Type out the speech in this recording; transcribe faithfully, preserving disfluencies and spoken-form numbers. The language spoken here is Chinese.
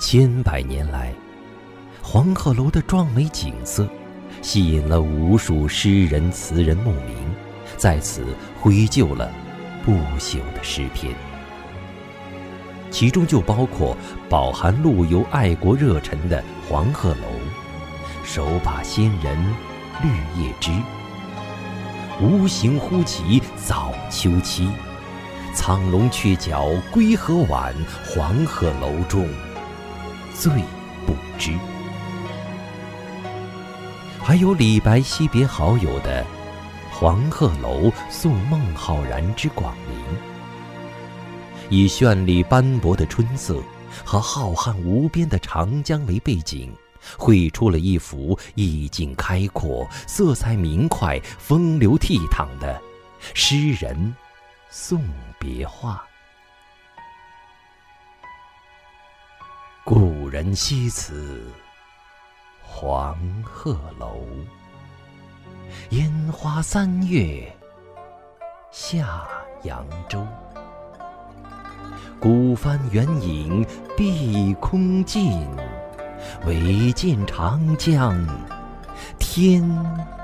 千百年来，黄鹤楼的壮美景色吸引了无数诗人词人慕名，在此绘就了不朽的诗篇。其中就包括饱含陆游爱国热忱的黄鹤楼、手把仙人绿叶枝、无形忽起早秋期、苍龙鹊角归何晚，黄鹤楼中最不知。还有李白惜别好友的黄鹤楼送孟浩然之广陵，以绚丽斑驳的春色和浩瀚无边的长江为背景，绘出了一幅意境开阔、色彩明快、风流倜傥的诗人送别画。故人西辞黄鹤楼，烟花三月下扬州。孤帆远影碧空尽，唯见长江天